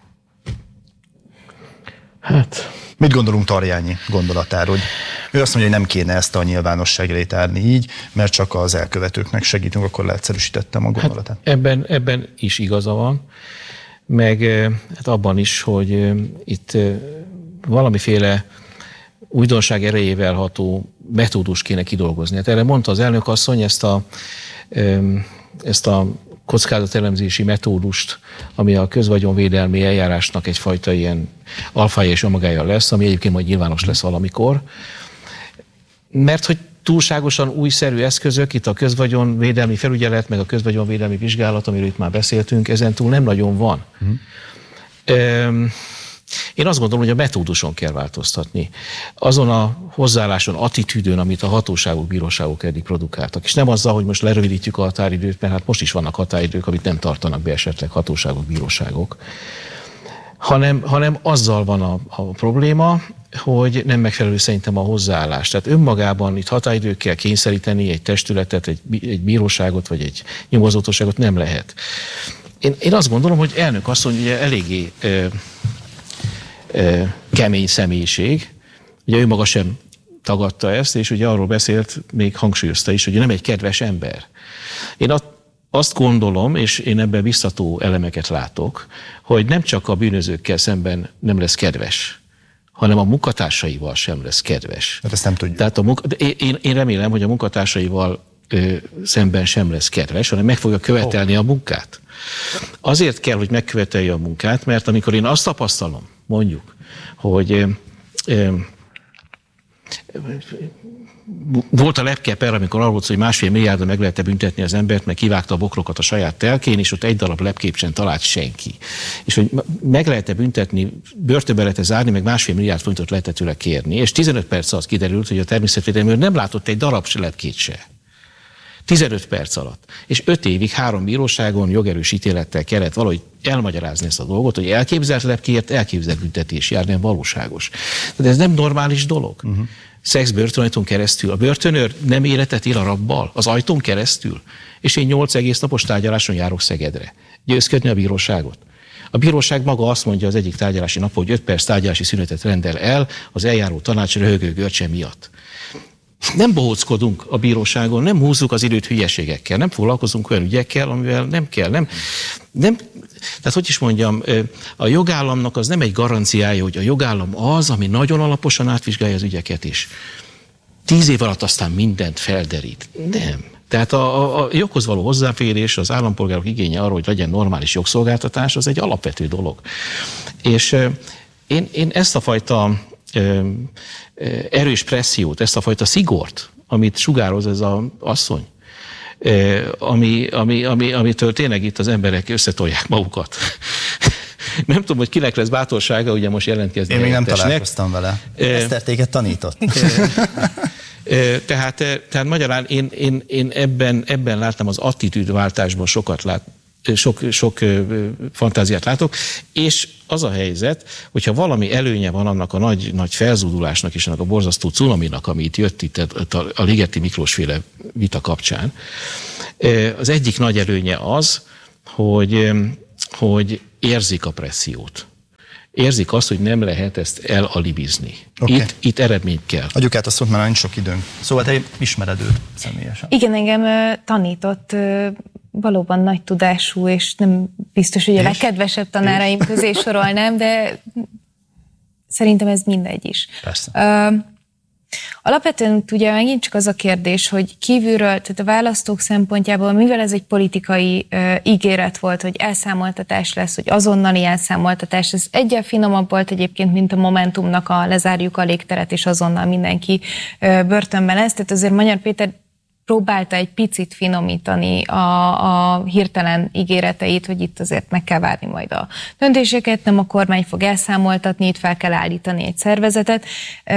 Hát... Mit gondolunk Tarjányi gondolatáról? Ő azt mondja, hogy nem kéne ezt a nyilvánosság elé tárni így, mert csak az elkövetőknek segítünk, akkor leegyszerűsítettem a gondolatát. Hát ebben, ebben is igaza van, meg hát abban is, hogy itt valamiféle újdonság erejével ható metódus kéne kidolgozni. Hát erre mondta az elnök asszony ezt a, ezt a kockázatelemzési metódust, ami a közvagyonvédelmi eljárásnak egyfajta ilyen alfája és omegája lesz, ami egyébként majd nyilvános lesz valamikor. Mert hogy túlságosan újszerű eszközök, itt a közvagyonvédelmi felügyelet, meg a közvagyonvédelmi vizsgálat, amiről itt már beszéltünk, ezen túl nem nagyon van. Mm. Én azt gondolom, hogy a metóduson kell változtatni. Azon a hozzáálláson, attitűdön, amit a hatóságok, bíróságok eddig produkáltak. És nem azzal, hogy most lerövidítjük a határidőt, mert hát most is vannak határidők, amit nem tartanak be esetleg hatóságok, bíróságok. Hanem, hanem azzal van a, a probléma, hogy nem megfelelő szerintem a hozzáállás. Tehát önmagában itt határidőkkel kényszeríteni egy testületet, egy, egy bíróságot, vagy egy nyomozóhatóságot nem lehet. Én, én azt gondolom, hogy elnök asszony ugye eléggé ö, ö, kemény személyiség, ugye ő maga sem tagadta ezt, és ugye arról beszélt, még hangsúlyozta is, hogy nem egy kedves ember. Én azt gondolom, és én ebben biztató elemeket látok, hogy nem csak a bűnözőkkel szemben nem lesz kedves, hanem a munkatársaival sem lesz kedves. Hát ezt nem tudjuk. Tehát a munka, én, én remélem, hogy a munkatársaival ö, szemben sem lesz kedves, hanem meg fogja követelni oh. a munkát. Azért kell, hogy megkövetelje a munkát, mert amikor én azt tapasztalom, mondjuk, hogy ö, ö, volt a lepkeper, amikor arról volt, hogy másfél milliárdra meg lehet büntetni az embert, mert kivágta a bokrokat a saját telkén, és ott egy darab lepkép sem talált senki. És hogy meg lehet-e büntetni, börtönbe lehet-e zárni, meg másfél milliárd forintot lehet tőle kérni. És tizenöt perc alatt kiderült, hogy a természetvédelmi őr nem látott egy darab se lepkét se. tizenöt perc alatt. És öt évig három bíróságon jogerős ítélettel kellett valahogy elmagyarázni ezt a dolgot, hogy elképzelt lepkéért elképzelt büntetés jár, nem valóságos. De ez nem normális dolog. Uh-huh. Szex börtönajtón keresztül. A börtönőr nem életet él a rabbal, az ajtón keresztül. És én nyolc egész napos tárgyaláson járok Szegedre. Győzködni a bíróságot. A bíróság maga azt mondja az egyik tárgyalási napon, hogy öt perc tárgyalási szünetet rendel el az eljáró tanács röhögő görcse miatt. Nem bohóckodunk a bíróságon, nem húzzuk az időt hülyeségekkel, nem foglalkozunk olyan ügyekkel, amivel nem kell. Nem, nem, tehát hogy is mondjam, a jogállamnak az nem egy garanciája, hogy a jogállam az, ami nagyon alaposan átvizsgálja az ügyeket is. Tíz év alatt aztán mindent felderít. Nem. Tehát a, a, a joghoz való hozzáférés, az állampolgárok igénye arra, hogy legyen normális jogszolgáltatás, az egy alapvető dolog. És én, én ezt a fajta erős pressziót, ezt a fajta szigort, amit sugároz ez az asszony, ami, ami, ami, amitől tényleg itt az emberek összetolják magukat. Nem tudom, hogy kinek lesz bátorsága, ugye most jelentkezni. Én még nem találkoztam vele. Esztertéket tanított. Tehát, tehát magyarán én, én, én ebben, ebben láttam az attitűdváltásban sokat lát, sok, sok fantáziát látok, és az a helyzet, hogyha valami előnye van annak a nagy, nagy felzúdulásnak és annak a borzasztó cunaminak, ami itt jött itt a, a Ligeti Miklós-féle vita kapcsán, az egyik nagy előnye az, hogy, hogy érzik a pressziót. Érzik azt, hogy nem lehet ezt elalibizni. Okay. Itt, itt eredmény kell. Adjuk át a szót, mert nincs sok időnk. Szóval te ismered őt személyesen. Igen, engem tanított, valóban nagy tudású, és nem biztos, hogy a legkedvesebb tanáraim közé sorolnám, de szerintem ez mindegy is. Persze. Uh, Alapvetően ugye megint csak az a kérdés, hogy kívülről, tehát a választók szempontjából, mivel ez egy politikai uh, ígéret volt, hogy elszámoltatás lesz, hogy azonnali elszámoltatás, ez egyel finomabb volt egyébként, mint a Momentumnak a lezárjuk a légteret, és azonnal mindenki uh, börtönben lesz. Tehát azért Magyar Péter próbálta egy picit finomítani a, a hirtelen ígéreteit, hogy itt azért meg kell várni majd a döntéseket, nem a kormány fog elszámoltatni, itt fel kell állítani egy szervezetet.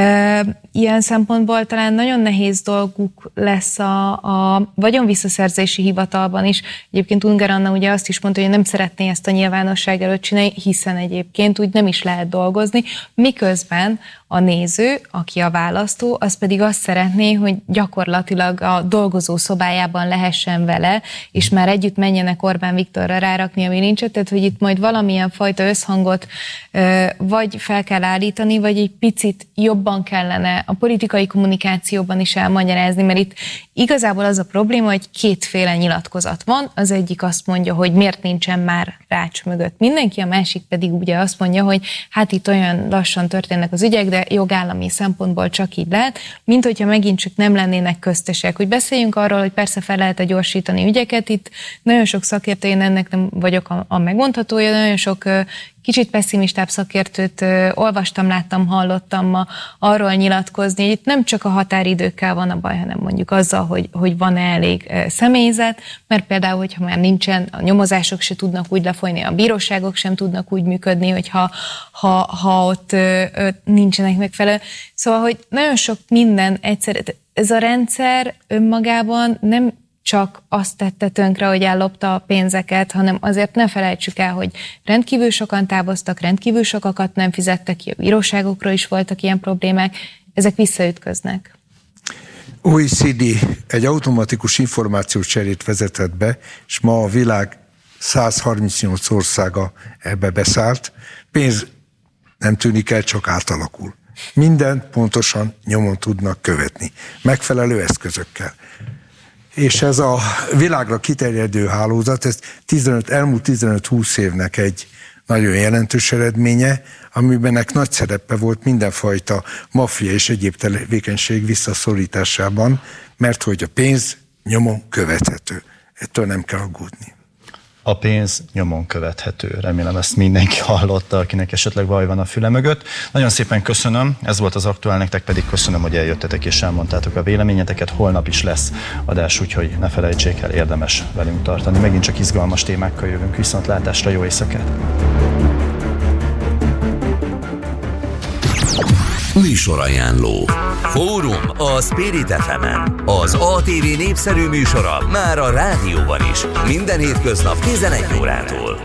Ilyen szempontból talán nagyon nehéz dolguk lesz a, a vagyonvisszaszerzési hivatalban is. Egyébként Ungár Anna ugye azt is mondta, hogy nem szeretné ezt a nyilvánosság előtt csinálni, hiszen egyébként úgy nem is lehet dolgozni, miközben a néző, aki a választó, az pedig azt szeretné, hogy gyakorlatilag a dolgozó szobájában lehessen vele, és már együtt menjenek Orbán Viktorra rárakni, ami nincs, tehát hogy itt majd valamilyen fajta összhangot vagy fel kell állítani, vagy egy picit jobban kellene a politikai kommunikációban is elmagyarázni, mert itt igazából az a probléma, hogy kétféle nyilatkozat van, az egyik azt mondja, hogy miért nincsen már rács mögött mindenki, a másik pedig ugye azt mondja, hogy hát itt olyan lassan történnek az ügyek, de jogállami szempontból csak így lehet, mint hogyha megint csak nem lennének köztesek, hogy beszél beszéljünk arról, hogy persze fel lehet gyorsítani ügyeket. Itt nagyon sok szakértő, én ennek nem vagyok a, a megmondhatója, nagyon sok kicsit pessimistább szakértőt olvastam, láttam, hallottam ma arról nyilatkozni, hogy itt nem csak a határidőkkel van a baj, hanem mondjuk azzal, hogy, hogy van-e elég személyzet, mert például, hogyha már nincsen, a nyomozások se tudnak úgy lefolyni, a bíróságok sem tudnak úgy működni, hogyha ha, ha ott ö, ö, nincsenek megfelelő. Szóval, hogy nagyon sok minden egyszer, ez a rendszer önmagában nem csak azt tette tönkre, hogy ellopta a pénzeket, hanem azért ne felejtsük el, hogy rendkívül sokan távoztak, rendkívül sokakat nem fizettek ki, a bíróságokról is voltak ilyen problémák, ezek visszaütköznek. o e cé dé egy automatikus információcserét vezetett be, és ma a világ száz harmincnyolc országa ebbe beszállt. Pénz nem tűnik el, csak átalakul. Mindent pontosan nyomon tudnak követni, megfelelő eszközökkel. És ez a világra kiterjedő hálózat, ez tizenöt, elmúlt tizenöt-húsz évnek egy nagyon jelentős eredménye, amiben nagy szerepe volt mindenfajta maffia és egyéb tevékenység visszaszorításában, mert hogy a pénz nyomon követhető. Ettől nem kell aggódni. A pénz nyomon követhető. Remélem ezt mindenki hallotta, akinek esetleg baj van a füle mögött. Nagyon szépen köszönöm, ez volt az aktuál, nektek pedig köszönöm, hogy eljöttetek és elmondtátok a véleményeteket. Holnap is lesz adás, úgyhogy ne felejtsék el, érdemes velünk tartani. Megint csak izgalmas témákkal jövünk. Viszontlátásra, jó éjszakát! Műsorajánló. Fórum a Spirit ef emen. Az á té vé népszerű műsora már a rádióban is. Minden hétköznap tizenegy órától.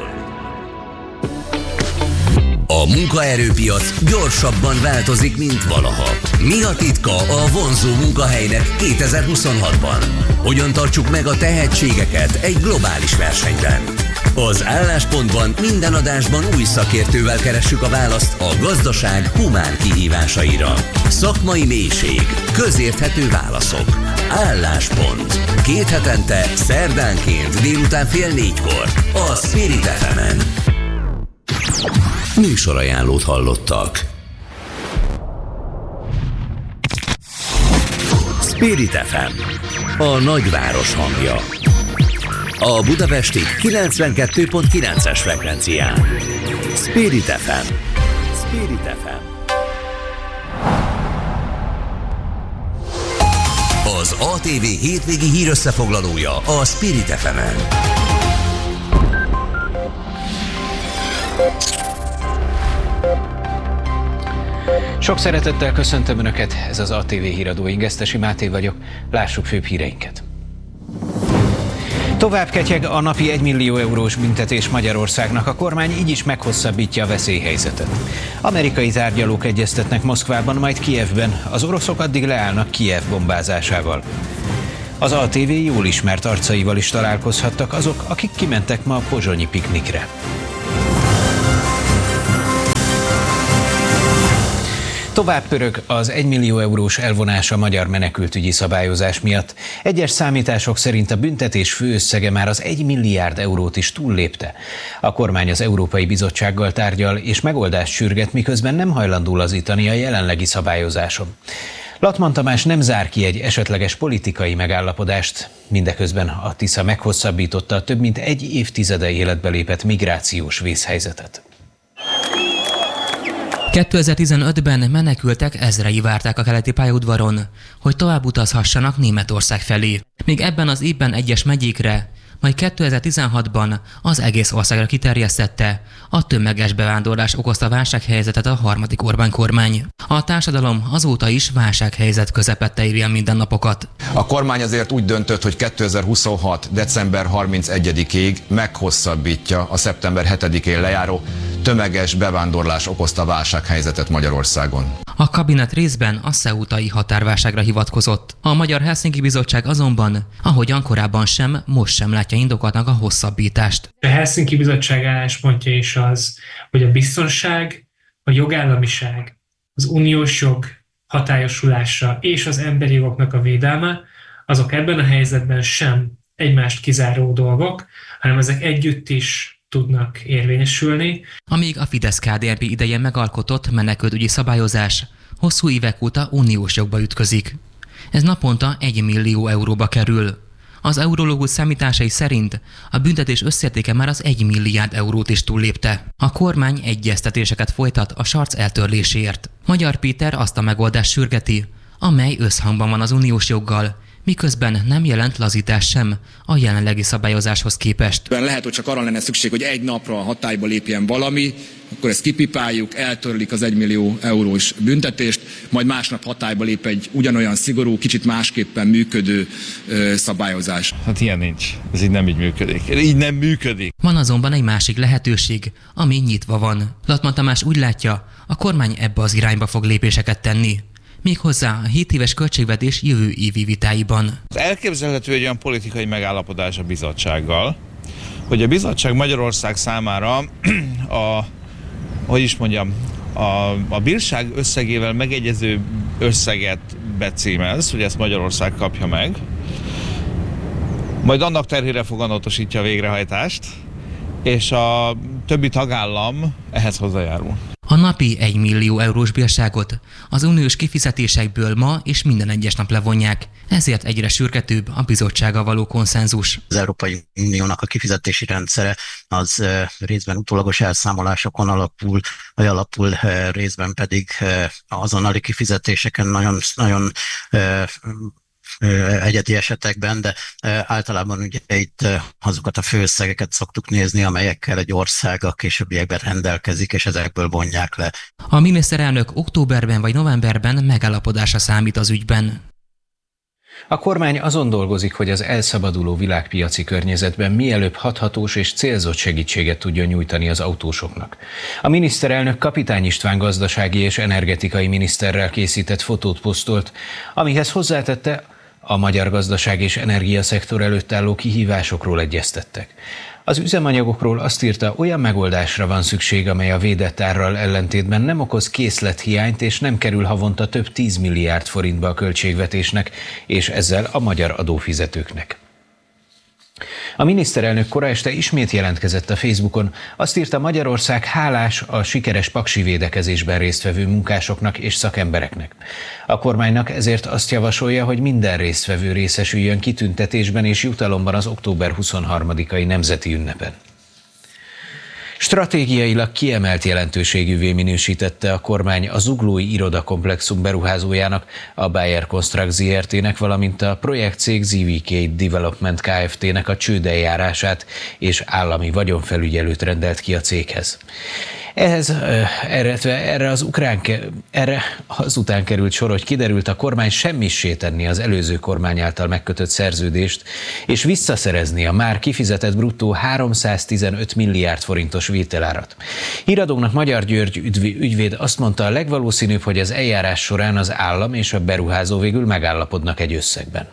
A munkaerőpiac gyorsabban változik, mint valaha. Mi a titka a vonzó munkahelynek kétezer-huszonhatban? Hogyan tartsuk meg a tehetségeket egy globális versenyben? Az Álláspontban minden adásban új szakértővel keressük a választ a gazdaság humán kihívásaira. Szakmai mélység, közérthető válaszok. Álláspont. Két hetente, szerdánként délután fél négykor a Spirit ef emen. Műsorajánlót hallottak. Spirit ef em, a nagyváros hangja. A budapesti kilencvenkettő pont kilences frekvencián. Spirit ef em. Spirit ef em. Az á té vé hétvégi hírösszefoglalója a Spirit ef emen. Sok szeretettel köszöntöm Önöket, ez az á té vé híradó, én Gesztesi Máté vagyok. Lássuk főbb híreinket. Tovább ketyeg a napi egymillió eurós büntetés Magyarországnak, a kormány így is meghosszabbítja a veszélyhelyzetet. Amerikai tárgyalók egyeztetnek Moszkvában, majd Kijevben, az oroszok addig leállnak Kijev bombázásával. Az á té vé jól ismert arcaival is találkozhattak azok, akik kimentek ma a pozsonyi piknikre. Tovább pörög az egymillió eurós elvonás a magyar menekültügyi szabályozás miatt. Egyes számítások szerint a büntetés főösszege már az egy milliárd eurót is túllépte. A kormány az Európai Bizottsággal tárgyal és megoldást sürget, miközben nem hajlandó lazítani a jelenlegi szabályozáson. Latman Tamás nem zár ki egy esetleges politikai megállapodást, mindeközben a Tisza meghosszabbította a több mint egy évtizede életbe lépett migrációs vészhelyzetet. kétezer-tizenötben menekültek ezrei várták a keleti pályaudvaron, hogy tovább utazhassanak Németország felé. Még ebben az évben egyes megyékre, majd kétezer-tizenhatban az egész országra kiterjesztette, a tömeges bevándorlás okozta válsághelyzetet a harmadik Orbán kormány. A társadalom azóta is válsághelyzet közepette írja mindennapokat. A kormány azért úgy döntött, hogy kétezer-huszonhat. december harmincegyedikéig meghosszabbítja a szeptember hetedikén lejáró tömeges bevándorlás okozta válsághelyzetet Magyarországon. A kabinet részben a ceutai határválságra hivatkozott. A Magyar Helsinki Bizottság azonban, ahogyan korábban sem, most sem látja indokoltnak a hosszabbítást. A Helsinki Bizottság álláspontja is az, hogy a biztonság, a jogállamiság, az uniós jog hatályosulása és az emberi jogoknak a védelme, azok ebben a helyzetben sem egymást kizáró dolgok, hanem ezek együtt is tudnak érvényesülni. Amíg a Fidesz-ká dé en pé idején megalkotott menekültügyi szabályozás hosszú évek óta uniós jogba ütközik. Ez naponta egy millió euróba kerül. Az Eurológus számításai szerint a büntetés összértéke már az egy milliárd eurót is túllépte. A kormány egyeztetéseket folytat a sarc eltörléséért. Magyar Péter azt a megoldást sürgeti, amely összhangban van az uniós joggal, miközben nem jelent lazítás sem a jelenlegi szabályozáshoz képest. Lehet, hogy csak arra lenne szükség, hogy egy napra hatályba lépjen valami, akkor ezt kipipáljuk, eltörlik az egymillió eurós büntetést, majd másnap hatályba lép egy ugyanolyan szigorú, kicsit másképpen működő ö, szabályozás. Hát ilyen nincs. Ez így nem így működik. Így nem működik. Van azonban egy másik lehetőség, ami nyitva van. Latman Tamás úgy látja, a kormány ebbe az irányba fog lépéseket tenni. Méghozzá a hét éves költségvetés jövő évi vitáiban. Elképzelhető egy olyan politikai megállapodás a bizottsággal, hogy a bizottság Magyarország számára a, hogy is mondjam, a, a bírság összegével megegyező összeget becímez, hogy ezt Magyarország kapja meg, majd annak terhére foganatosítja a végrehajtást, és a többi tagállam ehhez hozzájárul. A napi egy millió eurós bírságot az uniós kifizetésekből ma és minden egyes nap levonják, ezért egyre sürgetőbb a bizottsággal való konszenzus. Az Európai Uniónak a kifizetési rendszere az részben utólagos elszámolásokon alapul, vagy alapul részben pedig azonnali kifizetéseken nagyon, nagyon egyedi esetekben, de általában ugye itt azokat a főösszegeket szoktuk nézni, amelyekkel egy ország a későbbiekben rendelkezik, és ezekből vonják le. A miniszterelnök októberben vagy novemberben megállapodásra számít az ügyben. A kormány azon dolgozik, hogy az elszabaduló világpiaci környezetben mielőbb hathatós és célzott segítséget tudjon nyújtani az autósoknak. A miniszterelnök Kapitány István gazdasági és energetikai miniszterrel készített fotót posztolt, amihez hozzátette, a magyar gazdaság és energiaszektor előtt álló kihívásokról egyeztettek. Az üzemanyagokról azt írta, olyan megoldásra van szükség, amely a védett árral ellentétben nem okoz készlethiányt és nem kerül havonta több tíz milliárd forintba a költségvetésnek, és ezzel a magyar adófizetőknek. A miniszterelnök kora este ismét jelentkezett a Facebookon, azt írta, Magyarország hálás a sikeres paksi védekezésben résztvevő munkásoknak és szakembereknek. A kormánynak ezért azt javasolja, hogy minden résztvevő részesüljön kitüntetésben és jutalomban az október huszonharmadikai nemzeti ünnepen. Stratégiailag kiemelt jelentőségűvé minősítette a kormány a zuglói irodakomplexum beruházójának, a Bayer Construct zé er té-nek, valamint a projektcég zé vé ká Development Kft-nek a csődeljárását, és állami vagyonfelügyelőt rendelt ki a céghez. Ehhez, erre, erre az ukrán, erre azután került sor, hogy kiderült, a kormány semmissé tenni az előző kormány által megkötött szerződést, és visszaszerezni a már kifizetett bruttó háromszáztizenöt milliárd forintos vételárat. Híradónknak Magyar György ügyvéd azt mondta, a legvalószínűbb, hogy az eljárás során az állam és a beruházó végül megállapodnak egy összegben.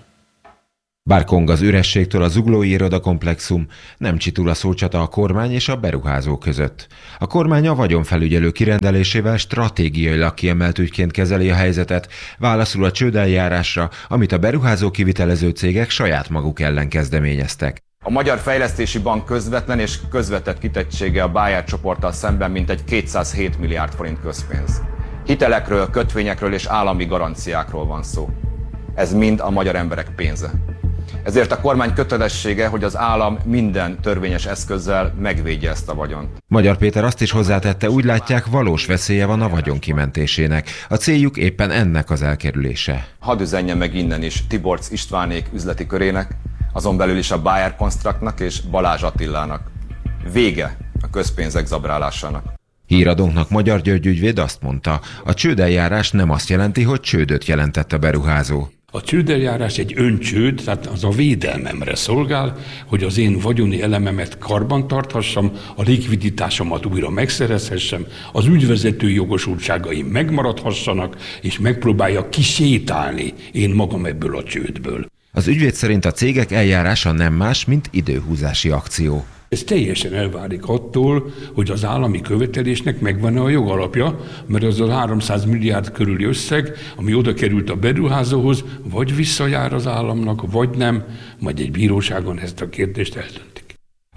Bár kong az ürességtől a zuglói irodakomplexum, nem csitul a szócsata a kormány és a beruházó között. A kormány a vagyonfelügyelő kirendelésével stratégiailag kiemelt ügyként kezeli a helyzetet, válaszul a csődeljárásra, amit a beruházó kivitelező cégek saját maguk ellen kezdeményeztek. A Magyar Fejlesztési Bank közvetlen és közvetett kitettsége a Bayer csoporttal szemben mintegy kétszázhét milliárd forint közpénz. Hitelekről, kötvényekről és állami garanciákról van szó. Ez mind a magyar emberek pénze. Ezért a kormány kötelessége, hogy az állam minden törvényes eszközzel megvédje ezt a vagyont. Magyar Péter azt is hozzátette, úgy látják, valós veszélye van a vagyon kimentésének. A céljuk éppen ennek az elkerülése. Hadd üzenje meg innen is Tiborcs Istvánék üzleti körének, azon belül is a Bayer Constructnak és Balázs Attilának. Vége a közpénzek zabrálásának. Híradónknak Magyar György ügyvéd azt mondta, a csődeljárás nem azt jelenti, hogy csődöt jelentett a beruházó. A csődeljárás egy öncsőd, tehát az a védelmemre szolgál, hogy az én vagyoni elememet karban tarthassam, a likviditásomat újra megszerezhessem, az ügyvezető jogosultságaim megmaradhassanak, és megpróbálja kisétálni én magam ebből a csődből. Az ügyvéd szerint a cégek eljárása nem más, mint időhúzási akció. Ez teljesen elválik attól, hogy az állami követelésnek megvan-e a jogalapja, mert az a háromszáz milliárd körüli összeg, ami oda került a beruházóhoz, vagy visszajár az államnak, vagy nem, majd egy bíróságon ezt a kérdést eldöntik.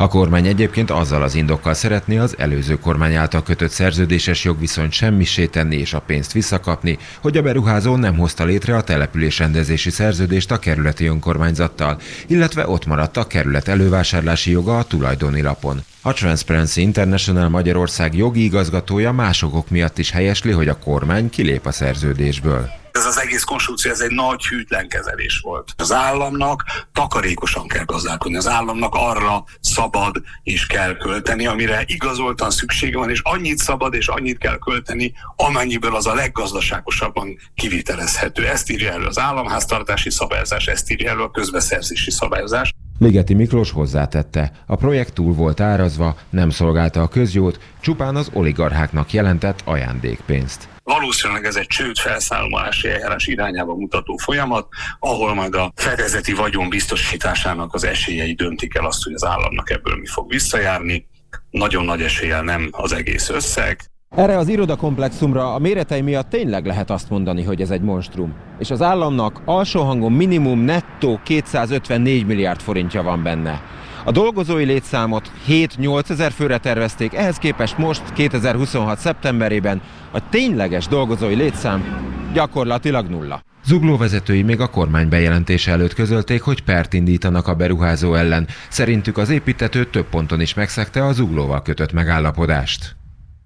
A kormány egyébként azzal az indokkal szeretné az előző kormány által kötött szerződéses jogviszonyt semmissé tenni és a pénzt visszakapni, hogy a beruházó nem hozta létre a településrendezési szerződést a kerületi önkormányzattal, illetve ott maradt a kerület elővásárlási joga a tulajdoni lapon. A Transparency International Magyarország jogi igazgatója más okok miatt is helyesli, hogy a kormány kilép a szerződésből. Ez az egész konstrukció, ez egy nagy hűtlen kezelés volt. Az államnak takarékosan kell gazdálkodni, az államnak arra szabad és kell költeni, amire igazoltan szüksége van, és annyit szabad és annyit kell költeni, amennyiből az a leggazdaságosabban kivitelezhető. Ezt írja elő az államháztartási szabályozás, ezt írja elő a közbeszerzési szabályozás. Ligeti Miklós hozzátette, a projekt túl volt árazva, nem szolgálta a közjót, csupán az oligarcháknak jelentett ajándékpénzt. Valószínűleg ez egy csőd felszámolási eljárás irányába mutató folyamat, ahol majd a fedezeti vagyon biztosításának az esélyei döntik el azt, hogy az államnak ebből mi fog visszajárni. Nagyon nagy eséllyel nem az egész összeg. Erre az irodakomplexumra a méretei miatt tényleg lehet azt mondani, hogy ez egy monstrum. És az államnak alsó hangon minimum nettó kétszázötvennégy milliárd forintja van benne. A dolgozói létszámot hét-nyolc ezer főre tervezték, ehhez képest most kétezer-huszonhat szeptemberében a tényleges dolgozói létszám gyakorlatilag nulla. Zugló vezetői még a kormány bejelentése előtt közölték, hogy pert indítanak a beruházó ellen. Szerintük az építtető több ponton is megszegte a Zuglóval kötött megállapodást.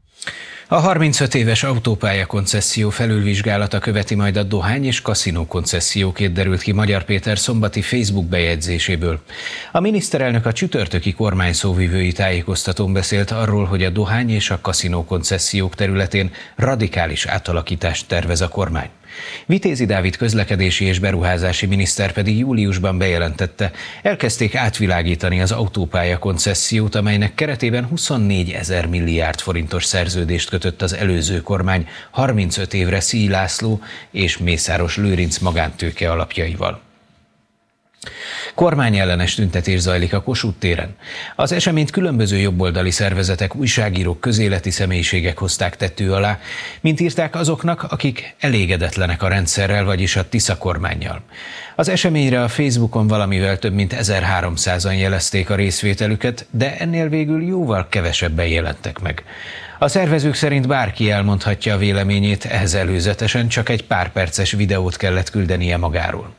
A harmincöt éves autópálya koncesszió felülvizsgálata követi majd a dohány és kaszinó koncessziókét, derült ki Magyar Péter szombati Facebook bejegyzéséből. A miniszterelnök a csütörtöki kormány szóvivői tájékoztatón beszélt arról, hogy a dohány és a kaszinó koncessziók területén radikális átalakítást tervez a kormány. Vitézi Dávid közlekedési és beruházási miniszter pedig júliusban bejelentette, elkezdték átvilágítani az autópálya koncessziót, amelynek keretében huszonnégy ezer milliárd forintos szerződést kötött az előző kormány harmincöt évre Szíj László és Mészáros Lőrinc magántőke alapjaival. Kormányellenes tüntetés zajlik a Kossuth téren. Az eseményt különböző jobboldali szervezetek, újságírók, közéleti személyiségek hozták tető alá, mint írták azoknak, akik elégedetlenek a rendszerrel, vagyis a Tisza kormánnyal. Az eseményre a Facebookon valamivel több mint ezerháromszázan jelezték a részvételüket, de ennél végül jóval kevesebben jelentek meg. A szervezők szerint bárki elmondhatja a véleményét, ehhez előzetesen csak egy pár perces videót kellett küldenie magáról.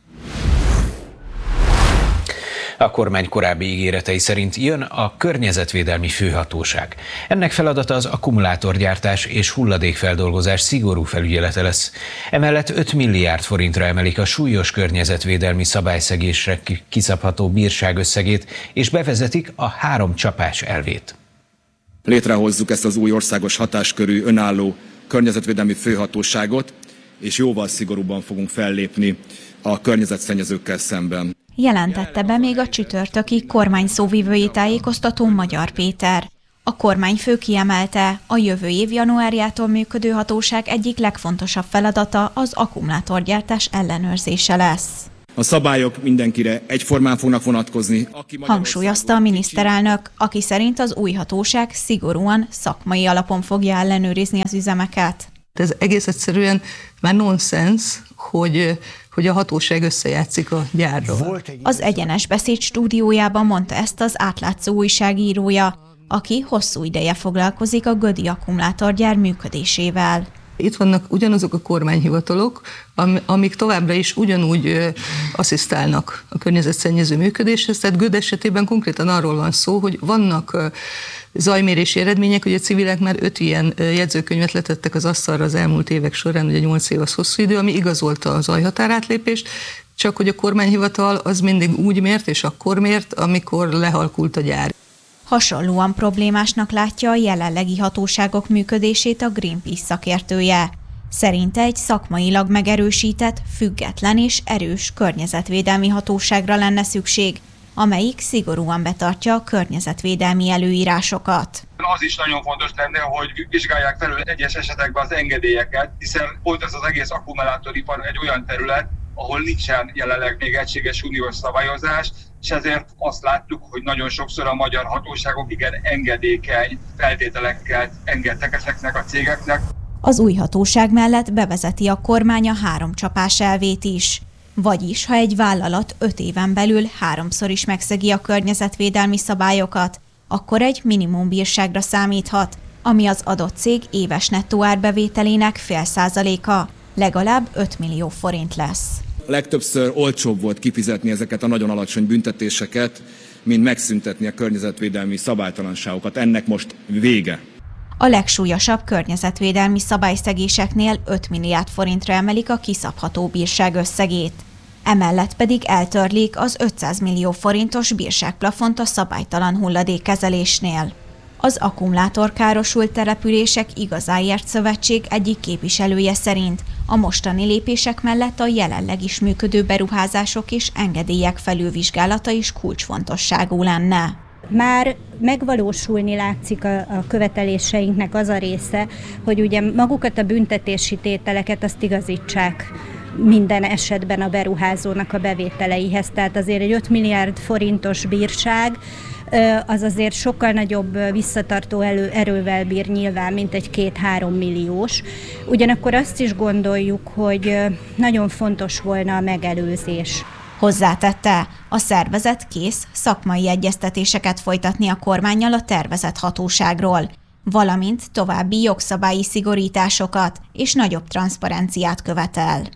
A kormány korábbi ígéretei szerint jön a környezetvédelmi főhatóság. Ennek feladata az akkumulátorgyártás és hulladékfeldolgozás szigorú felügyelete lesz. Emellett öt milliárd forintra emelik a súlyos környezetvédelmi szabályszegésre kiszabható bírság összegét, és bevezetik a három csapás elvét. Létrehozzuk ezt az új országos hatáskörű önálló környezetvédelmi főhatóságot, és jóval szigorúbban fogunk fellépni a környezetszennyezőkkel szemben. Jelentette be még a csütörtöki kormány szóvivői tájékoztatón Magyar Péter. A kormányfő kiemelte, a jövő év januárjától működő hatóság egyik legfontosabb feladata az akkumulátorgyártás ellenőrzése lesz. A szabályok mindenkire egyformán fognak vonatkozni. Hangsúlyozta a miniszterelnök, aki szerint az új hatóság szigorúan szakmai alapon fogja ellenőrizni az üzemeket. Ez egész egyszerűen már nonsens, hogy, hogy a hatóság összejátszik a gyárral. Az Egyenes Beszéd stúdiójában mondta ezt az átlátszó újságírója, aki hosszú ideje foglalkozik a Gödi akkumulátorgyár működésével. Itt vannak ugyanazok a kormányhivatalok, amik továbbra is ugyanúgy asszisztálnak a környezetszennyező működéshez. Tehát Göd esetében konkrétan arról van szó, hogy vannak zajmérési eredmények, hogy a civilek már öt ilyen jegyzőkönyvet letettek az asztalra az elmúlt évek során, ugye nyolc év az hosszú idő, ami igazolta a zajhatárátlépést, csak hogy a kormányhivatal az mindig úgy mért és akkor mért, amikor lehalkult a gyár. Hasonlóan problémásnak látja a jelenlegi hatóságok működését a Greenpeace szakértője. Szerinte egy szakmailag megerősített, független és erős környezetvédelmi hatóságra lenne szükség, amelyik szigorúan betartja a környezetvédelmi előírásokat. Az is nagyon fontos lenne, hogy vizsgálják felül egyes esetekben az engedélyeket, hiszen pont ez az egész akkumulátoripar egy olyan terület, ahol nincsen jelenleg még egységes uniós szabályozás, és ezért azt láttuk, hogy nagyon sokszor a magyar hatóságok igen engedékeny feltételekkel engedtek ezeknek a cégeknek. Az új hatóság mellett bevezeti a kormány a három csapás elvét is. Vagyis, ha egy vállalat öt éven belül háromszor is megszegi a környezetvédelmi szabályokat, akkor egy minimumbírságra számíthat, ami az adott cég éves nettó árbevételének fél százaléka, legalább öt millió forint lesz. Legtöbbször olcsóbb volt kifizetni ezeket a nagyon alacsony büntetéseket, mint megszüntetni a környezetvédelmi szabálytalanságokat. Ennek most vége. A legsúlyosabb környezetvédelmi szabályszegéseknél öt milliárd forintra emelik a kiszabható bírság összegét. Emellett pedig eltörlik az ötszáz millió forintos bírságplafont a szabálytalan hulladékkezelésnél. Az akkumulátorkárosult települések Igazáért Szövetség egyik képviselője szerint a mostani lépések mellett a jelenleg is működő beruházások és engedélyek felülvizsgálata is kulcsfontosságú lenne. Már megvalósulni látszik a, a követeléseinknek az a része, hogy ugye magukat a büntetési tételeket azt igazítsák minden esetben a beruházónak a bevételeihez. Tehát azért egy öt milliárd forintos bírság az azért sokkal nagyobb visszatartó elő, erővel bír nyilván, mint egy két-három milliós. Ugyanakkor azt is gondoljuk, hogy nagyon fontos volna a megelőzés. Hozzátette, a szervezet kész szakmai egyeztetéseket folytatni a kormánnyal a tervezett hatóságról, valamint további jogszabályi szigorításokat és nagyobb transzparenciát követel.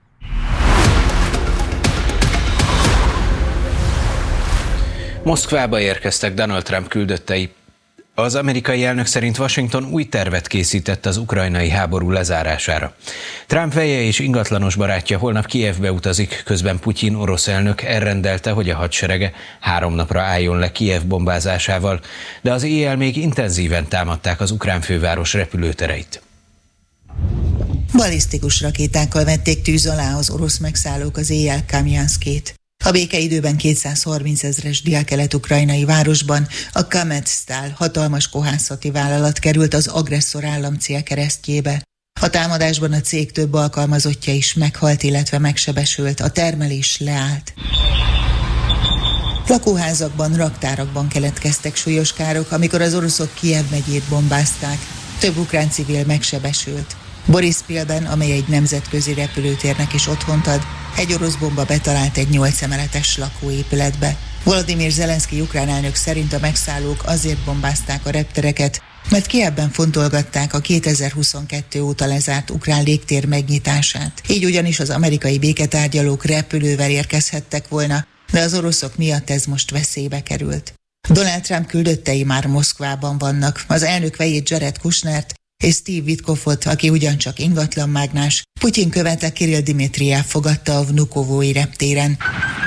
Moszkvába érkeztek Donald Trump küldöttei. Az amerikai elnök szerint Washington új tervet készített az ukrajnai háború lezárására. Trump veje és ingatlanos barátja holnap Kijevbe utazik, közben Putyin orosz elnök elrendelte, hogy a hadserege három napra álljon le Kijev bombázásával, de az éjjel még intenzíven támadták az ukrán főváros repülőtereit. Balisztikus rakétákkal vették tűz alá az orosz megszállók az éjjel Kamjanszkét. A békeidőben kétszázharminc ezres délkelet-ukrajnai városban a Kametstal hatalmas kohászati vállalat került az agresszor állam célkeresztjébe. A támadásban a cég több alkalmazottja is meghalt, illetve megsebesült, a termelés leállt. Lakóházakban, raktárakban keletkeztek súlyos károk, amikor az oroszok Kijev megyét bombázták. Több ukrán civil megsebesült. Borispilben, amely egy nemzetközi repülőtérnek is otthont ad, egy orosz bomba betalált egy nyolc emeletes lakóépületbe. Volodymyr Zelenszky ukrán elnök szerint a megszállók azért bombázták a reptereket, mert Kijevben fontolgatták a kétezer-huszonkettő óta lezárt ukrán légtér megnyitását. Így ugyanis az amerikai béketárgyalók repülővel érkezhettek volna, de az oroszok miatt ez most veszélybe került. Donald Trump küldöttei már Moszkvában vannak. Az elnök vejét Jared Kushnert és Steve Witkoffot, aki ugyancsak ingatlanmágnás, Putyin követe Kirill Dimitrijev fogadta a Vnukovói reptéren.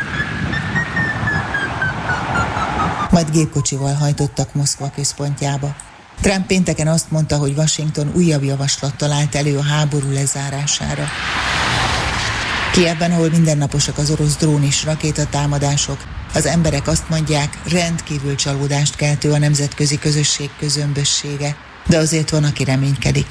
Majd gépkocsival hajtottak Moszkva központjába. Trump pénteken azt mondta, hogy Washington újabb javaslattal állt elő a háború lezárására. Kijevben, ahol mindennaposak az orosz drón és rakétatámadások, az emberek azt mondják, rendkívül csalódást keltő a nemzetközi közösség közömbössége, de azért van, aki reménykedik.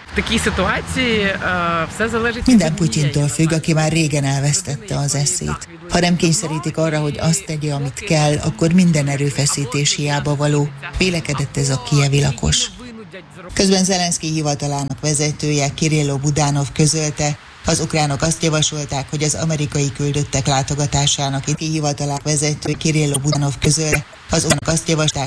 Minden Putyintól függ, aki már régen elvesztette az eszét. Ha nem kényszerítik arra, hogy azt tegye, amit kell, akkor minden erőfeszítés hiába való, vélekedett ez a kijevi lakos. Közben Zelenszky hivatalának vezetője Kirillo Budanov közölte, az ukránok azt javasolták, hogy az amerikai küldöttek látogatásának itt hivatalának vezető Kirillo Budanov közölte, az ukránok azt javasolták,